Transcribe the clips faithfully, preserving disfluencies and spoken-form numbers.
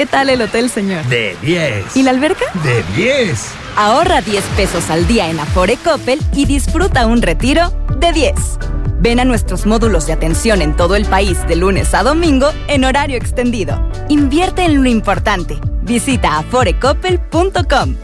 ¿Qué tal el hotel, señor? De diez. ¿Y la alberca? De diez. Ahorra diez pesos al día en Afore Coppel y disfruta un retiro de diez. Ven a nuestros módulos de atención en todo el país de lunes a domingo en horario extendido. Invierte en lo importante. Visita afore coppel punto com.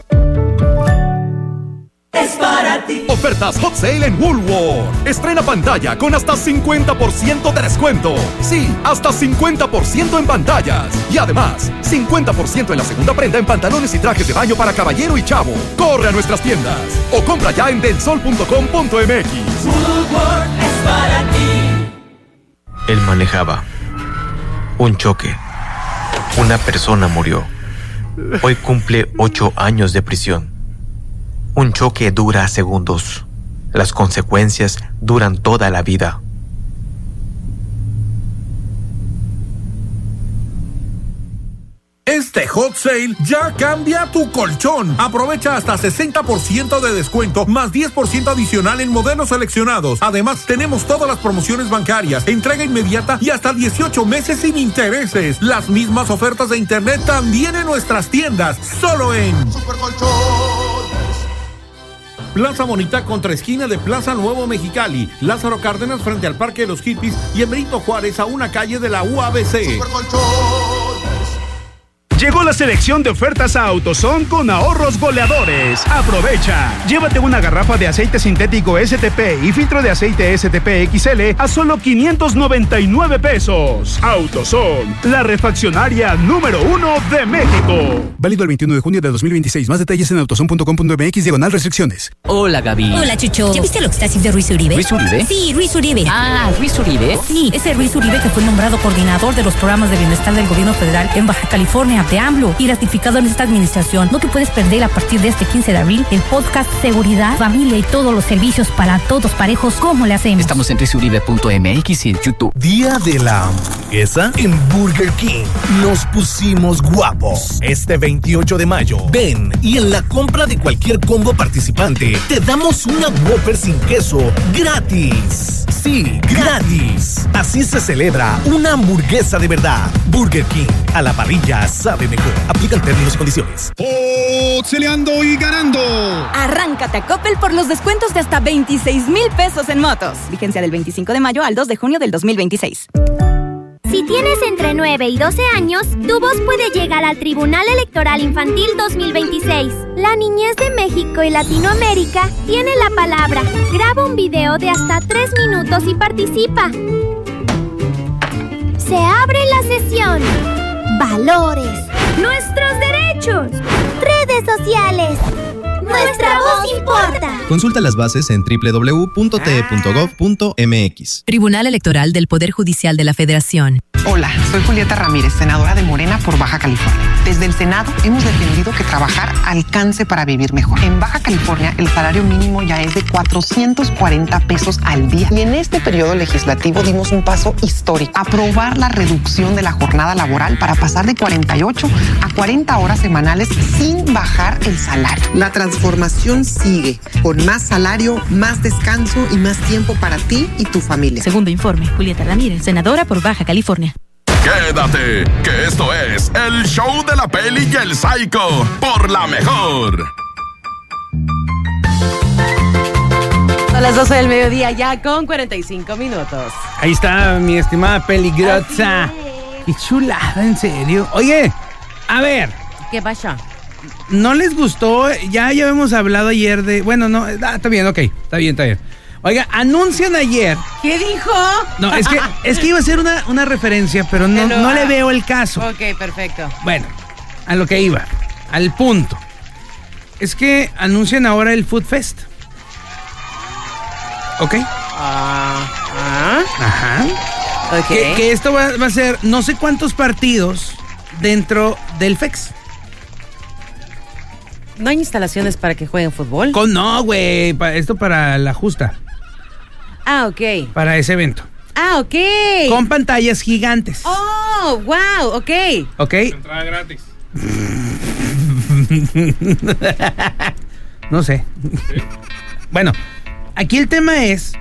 Es para ti. Ofertas Hot Sale en Woolworth. Estrena pantalla con hasta cincuenta por ciento de descuento. Sí, hasta cincuenta por ciento en pantallas. Y además, cincuenta por ciento en la segunda prenda en pantalones y trajes de baño para caballero y chavo. Corre a nuestras tiendas o compra ya en delsol punto com punto m x. Woolworth es para ti. Él manejaba. Un choque. Una persona murió. Hoy cumple ocho años de prisión. Un choque dura segundos. Las consecuencias duran toda la vida. Este Hot Sale ya cambia tu colchón. Aprovecha hasta sesenta por ciento de descuento más diez por ciento adicional en modelos seleccionados. Además, tenemos todas las promociones bancarias, entrega inmediata y hasta dieciocho meses sin intereses. Las mismas ofertas de internet también en nuestras tiendas. Solo en Super Plaza Bonita contra esquina de Plaza Nuevo Mexicali, Lázaro Cárdenas frente al Parque de los Hippies y en Benito Juárez a una calle de la U A B C. Llegó la selección de ofertas a AutoZone con ahorros goleadores. Aprovecha. Llévate una garrafa de aceite sintético S T P y filtro de aceite S T P X L a solo quinientos noventa y nueve pesos. AutoZone, la refaccionaria número uno de México. Válido el veintiuno de junio de dos mil veintiséis. Más detalles en autozone punto com punto m x diagonal restricciones. Hola, Gaby. Hola, Chucho. ¿Ya viste lo que está haciendo Ruiz Uribe? ¿Ruiz Uribe? Sí, Ruiz Uribe. Ah, Ruiz Uribe. Sí, ese Ruiz Uribe que fue nombrado coordinador de los programas de bienestar del gobierno federal en Baja California de AMLO y ratificado en esta administración. No te puedes perder a partir de este quince de abril el podcast Seguridad, Familia y todos los servicios para todos parejos. ¿Cómo le hacemos? Estamos en ruiz uribe punto m x y en YouTube. Día de la hamburguesa en Burger King. Nos pusimos guapos. Este veintiocho de mayo, ven y en la compra de cualquier combo participante te damos una Whopper sin queso gratis. Sí, gratis. Así se celebra una hamburguesa de verdad. Burger King, a la parrilla sabe mejor. Aplican términos y condiciones. ¡Poceleando y ganando! Arráncate a Coppel por los descuentos de hasta veintiséis mil pesos en motos. Vigencia del veinticinco de mayo al dos de junio del dos mil veintiséis. Si tienes entre nueve y doce años, tu voz puede llegar al Tribunal Electoral Infantil dos mil veintiséis. La niñez de México y Latinoamérica tiene la palabra. Graba un video de hasta tres minutos y participa. Se abre la sesión. Valores. Nuestros derechos. Redes sociales. Nuestra voz importa. Consulta las bases en doble u doble u doble u punto t e punto gov punto m x. Tribunal Electoral del Poder Judicial de la Federación. Hola, soy Julieta Ramírez, senadora de Morena por Baja California. Desde el Senado hemos defendido que trabajar alcance para vivir mejor. En Baja California el salario mínimo ya es de cuatrocientos cuarenta pesos al día. Y en este periodo legislativo dimos un paso histórico. Aprobar la reducción de la jornada laboral para pasar de cuarenta y ocho a cuarenta horas semanales sin bajar el salario. La transformación sigue, con más salario, más descanso y más tiempo para ti y tu familia. Segundo informe, Julieta Ramírez, senadora por Baja California. Quédate, que esto es el show de la peli y el psycho por la mejor. A las doce del mediodía ya con cuarenta y cinco minutos. Ahí está mi estimada peligrosa. Qué chulada, en serio. Oye, a ver. ¿Qué pasa? ¿No les gustó? Ya, ya habíamos hablado ayer de... Bueno, no, ah, está bien, ok, está bien, está bien. Oiga, anuncian ayer... ¿Qué dijo? No, es que, es que iba a ser una, una referencia, pero no, pero, no le veo el caso. Ok, perfecto. Bueno, a lo que iba, al punto. Es que anuncian ahora el Food Fest. ¿Ok? Ah, ah. Ajá. Ok. Que, que esto va, va a ser no sé cuántos partidos dentro del F E X. ¿No hay instalaciones para que jueguen fútbol? Con, no, güey, pa, esto para la justa. Ah, ok. Para ese evento. Ah, ok. Con pantallas gigantes. Oh, wow, ok. Ok. Entrada gratis. No sé. ¿Sí? Bueno, aquí el tema es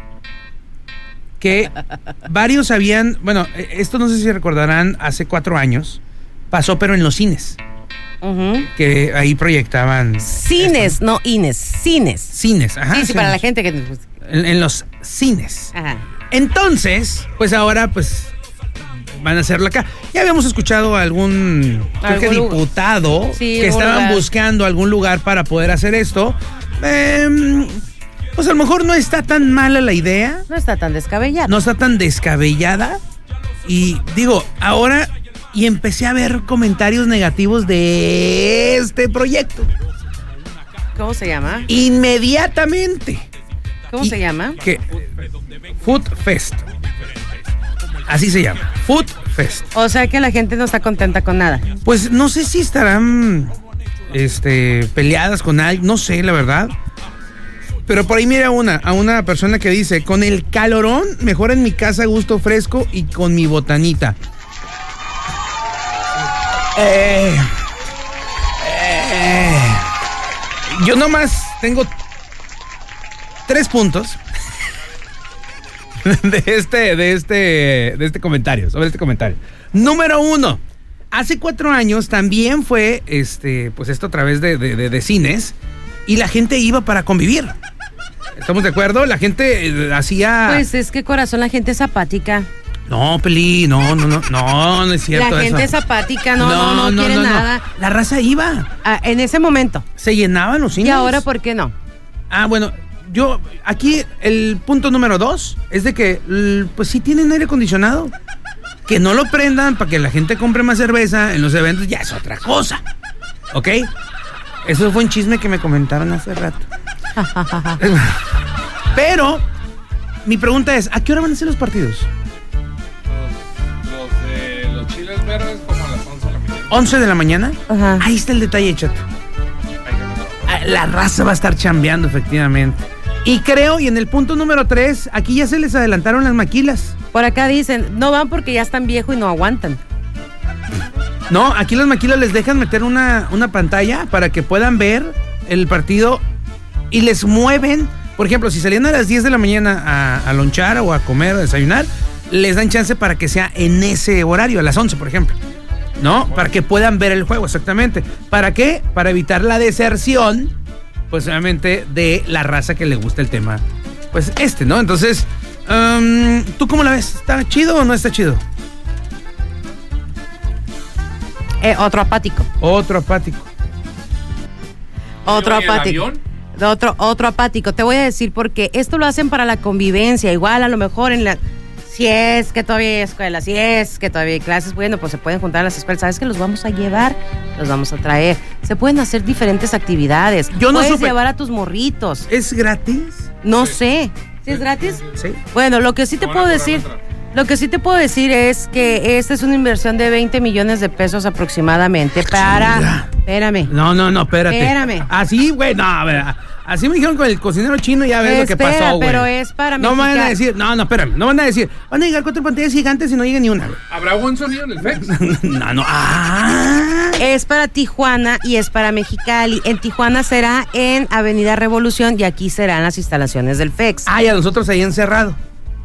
que varios habían, bueno, esto no sé si recordarán, hace cuatro años pasó, pero en los cines. Uh-huh. Que ahí proyectaban. Cines, esto. No Ines, cines. Cines, ajá. Sí, sí, sí. para la gente que. En, en los cines. Ajá. Entonces, pues ahora, pues. Van a hacerlo acá. Ya habíamos escuchado a algún, creo que diputado sí, que estaban lugar. buscando algún lugar para poder hacer esto. Eh, pues a lo mejor no está tan mala la idea. No está tan descabellada. No está tan descabellada. Y digo, ahora, y empecé a ver comentarios negativos de este proyecto. ¿Cómo se llama? Inmediatamente. ¿Cómo y, se llama? Que, Food Fest. Así se llama, Food Fest. O sea que la gente no está contenta con nada. Pues no sé si estarán este, peleadas con alguien, no sé, la verdad. Pero por ahí mira una, a una persona que dice, con el calorón, mejor en mi casa gusto fresco y con mi botanita. Eh, eh, yo nomás tengo tres puntos. De este, de este, de este comentario, sobre este comentario. Número uno, hace cuatro años también fue, este, pues esto a través de, de, de, de cines, y la gente iba para convivir. ¿Estamos de acuerdo? La gente eh, hacía. Pues es que corazón, la gente es apática. No, Peli, no, no, no, no, no es cierto. La gente eso. es apática, no, no, no, no, no quiere no, no. nada. La raza iba. Ah, en ese momento. Se llenaban los cines. ¿Y ahora por qué no? Ah, bueno. Yo, aquí, el punto número dos es de que, pues sí tienen aire acondicionado. Que no lo prendan para que la gente compre más cerveza en los eventos, ya es otra cosa. ¿Ok? Eso fue un chisme que me comentaron hace rato. Pero, mi pregunta es, ¿a qué hora van a ser los partidos? Los, los de los chiles verdes como a las once de la mañana. ¿once de la mañana? Ajá. Ahí está el detalle, chato. La raza va a estar chambeando, efectivamente. Y creo, y en el punto número tres, aquí ya se les adelantaron las maquilas. Por acá dicen, no van porque ya están viejos y no aguantan. No, aquí las maquilas les dejan meter una, una pantalla para que puedan ver el partido y les mueven. Por ejemplo, si salían a las diez de la mañana a, a lonchar o a comer o a desayunar, les dan chance para que sea en ese horario, a las once, por ejemplo. ¿No? Para que puedan ver el juego, exactamente. ¿Para qué? Para evitar la deserción, pues obviamente, de la raza que le gusta el tema, pues este, ¿no? Entonces, um, ¿tú cómo la ves? ¿Está chido o no está chido? Eh, otro apático. Otro apático. Otro apático. Otro, otro apático. Te voy a decir porque esto lo hacen para la convivencia. Igual a lo mejor en la... Si es que todavía hay escuela, si es que todavía hay clases, bueno, pues se pueden juntar a las escuelas. ¿Sabes que los vamos a llevar? Los vamos a traer. Se pueden hacer diferentes actividades. Yo no Puedes supe. llevar a tus morritos. ¿Es gratis? No sí. sé. ¿Sí es gratis? Sí. Bueno, lo que sí te puedo decir... Lo que sí te puedo decir es que esta es una inversión de veinte millones de pesos aproximadamente para... Espérame. No, no, no, espérate. Espérame. Así, güey, no, a ver... Así me dijeron con el cocinero chino, ya ves Espera, lo que pasó, güey. pero es para No mexicanos. van a decir, no, no, espérame, no van a decir, van a llegar cuatro pantallas gigantes y no llega ni una, güey. ¿Habrá buen sonido en el F E X? No, no, ah. Es para Tijuana y es para Mexicali. En Tijuana será en Avenida Revolución y aquí serán las instalaciones del F E X. Ah, y a nosotros ahí encerrado.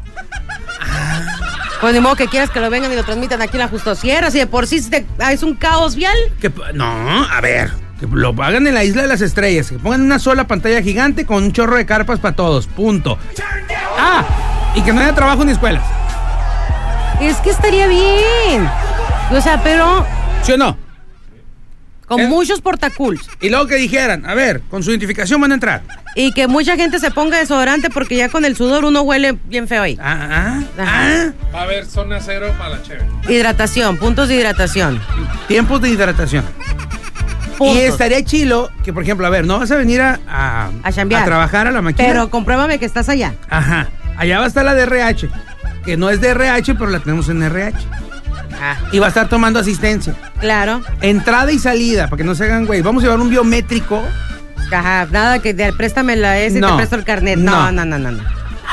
Pues ni modo que quieras que lo vengan y lo transmitan aquí en la Justosierra, si de por sí te, es un caos vial. Que, no, a ver, que lo hagan en la Isla de las Estrellas, que pongan una sola pantalla gigante con un chorro de carpas para todos, punto. Ah, y que no haya trabajo ni escuelas. Es que estaría bien. O sea, pero... ¿Sí o no? Con ¿Eh? muchos portaculs. Y luego que dijeran, a ver, con su identificación van a entrar. Y que mucha gente se ponga desodorante porque ya con el sudor uno huele bien feo ahí. Ah, ah, ah. Va a haber zona cero para la cheve. Hidratación, puntos de hidratación. Tiempos de hidratación. Puntos. Y estaría chilo que, por ejemplo, a ver, no vas a venir a, a, a, chambear, a trabajar a la máquina. Pero compruébame que estás allá. Ajá. Allá va a estar la de R H, que no es de R H, pero la tenemos en R H. Ah. Y va a estar tomando asistencia. Claro. Entrada y salida, para que no se hagan güey. Vamos a llevar un biométrico. Ajá, nada que de, préstame la S y no, te presto el carnet. No, no, no, no, no.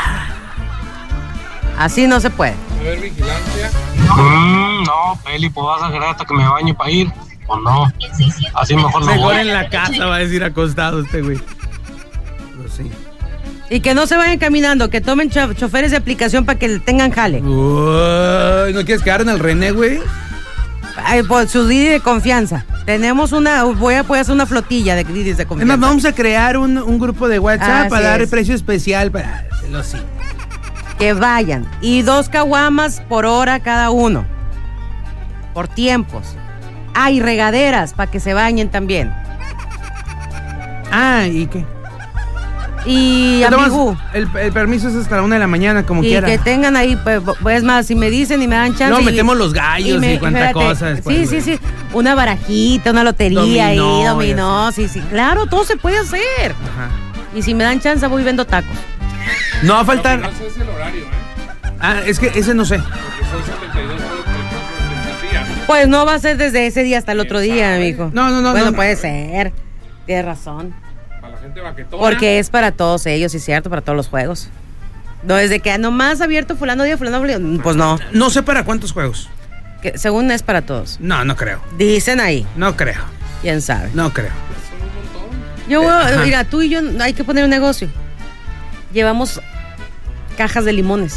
Así no se puede. A ver, vigilancia. Mm, no, Peli, pues vas a esperar hasta que me bañe para ir. O no. Así mejor no Mejor voy. en la casa va a decir acostado este güey. Pues sí. Y que no se vayan caminando, que tomen cho choferes de aplicación para que tengan jale. Uy, ¿no quieres quedar en el René, güey? Ay, pues su Didi de confianza. Tenemos una, voy a, voy a hacer una flotilla de Didis de confianza. Además, vamos a crear un, un grupo de WhatsApp Así para dar es. precio especial para los sí. Que vayan. Y dos caguamas por hora cada uno. Por tiempos. Ah, y regaderas para que se bañen también. Ah, ¿y qué? Y Además, ambigú. el, el permiso es hasta la una de la mañana, como Y quiera. que tengan ahí, pues, pues más, si me dicen y me dan chance. No, y- metemos los gallos y cuánta espérate, cosa después, Sí, güey. sí, sí. Una barajita, una lotería ahí, Dominó, dominó, sí, sí. Claro, todo se puede hacer. Ajá. Y si me dan chance, voy y vendo tacos. No va a faltar. No sé es el horario, ¿eh? Ah, es que ese no sé. Porque son setenta y dos horas por ejemplo del día. Pues no va a ser desde ese día hasta el otro día, amigo. No, no, no. Bueno, no, no. puede ser. Tienes razón. Para la gente vaquetona. Porque es para todos ellos, sí es cierto, para todos los juegos. No, desde que nomás abierto fulano día, fulano día, pues no. No sé para cuántos juegos. Que según es para todos. No, no creo. Dicen ahí. No creo. ¿Quién sabe? No creo. Yo, voy a- Ajá. mira, tú y yo hay que poner un negocio. Llevamos cajas de limones.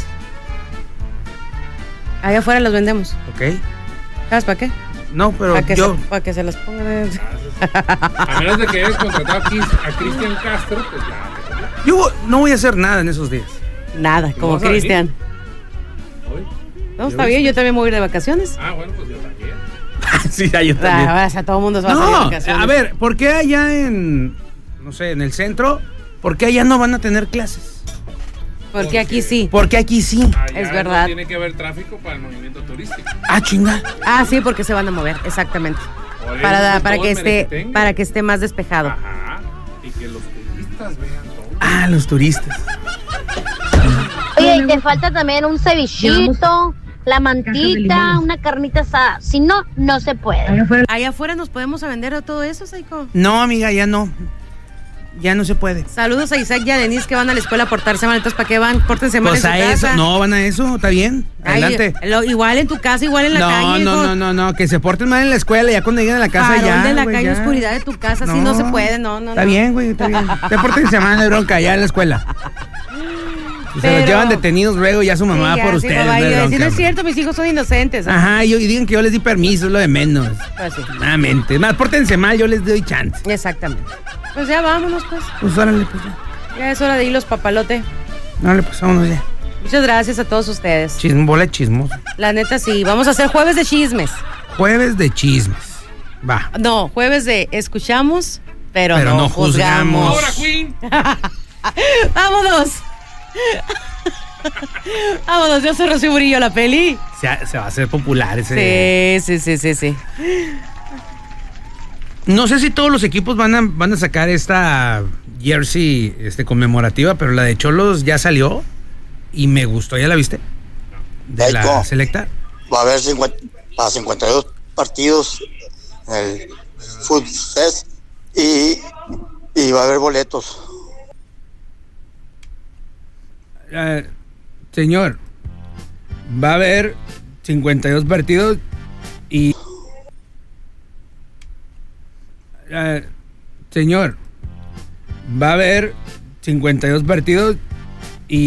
Allá afuera las vendemos. Ok. ¿Sabes para qué? No, pero Para que, yo. se, para que se las pongan. A menos de que hayas contratado a Kis- a Cristian Castro, pues ya. Yo no voy a hacer nada en esos días. Nada, como vas a Cristian. Hoy. No, está bien, yo también me voy a ir de vacaciones. Ah, bueno, pues yo también. Sí, ya yo también. Ah, o sea, todo el mundo se va a ir de No, vacaciones. a ver, ¿por qué allá en, no sé, en el centro, por qué allá no van a tener clases? Porque aquí sí. Porque aquí sí. Allá Es verdad. No tiene que haber tráfico para el movimiento turístico. Ah, chinga. Ah, sí, porque se van a mover, exactamente. Por eso Para, es para todo que el esté, merequetengue. para que esté más despejado. Ajá. Y que los turistas vean todo. Ah, los turistas. Oye, y te falta también un cevichito, la mantita, una carnita asada. Si no, no se puede. Allá afuera nos podemos a vender todo eso, Saiko. No, amiga, ya no. Ya no se puede. Saludos a Isaac y a Denise que van a la escuela a portarse mal. Entonces, ¿para qué van? Pórtense mal Pues en su a eso, casa. no van a eso, está bien. Ay, Adelante. lo- igual en tu casa, igual en la no, calle. no, hijo. no, no, no, que se porten mal en la escuela, ya cuando lleguen a la casa Farol ya. de la güey, calle, ya. oscuridad de tu casa, así no se puede, no, no, Está no. bien, güey, está bien. Ya pórtense mal, no hay bronca, ya en la escuela. Y se Pero- los llevan detenidos luego ya su mamá Sí, ya, por sí, ustedes. mamá, no hay y decir, bronca, no es hombre. cierto, mis hijos son inocentes. ¿eh? Ajá, y, y digan que yo les di permiso, es lo de menos. Pues sí. Nuevamente. Más, pórtense mal, yo les doy chance. Exactamente. Pues ya vámonos, pues. Pues órale, pues ya. Ya es hora de irlos, papalote. Órale, pues vámonos ya. Muchas gracias a todos ustedes. Chismo, bola de chismos. La neta, sí. Vamos a hacer jueves de chismes. Jueves de chismes. Va. No, jueves de escuchamos, pero, Pero no, no juzgamos. juzgamos. Ahora, Queen. ¡Vámonos! Vámonos, yo soy Rocío Murillo, la peli. Se, se va a hacer popular ese. Sí, sí, sí, sí, sí. No sé si todos los equipos van a, van a sacar esta jersey este, conmemorativa, pero la de Cholos ya salió y me gustó. ¿Ya la viste? De la Eco. selecta. Va a haber cincuenta, para cincuenta y dos partidos en el Food Fest y, y va a haber boletos. Eh, señor, va a haber cincuenta y dos partidos y... Eh, señor, va a haber cincuenta y dos partidos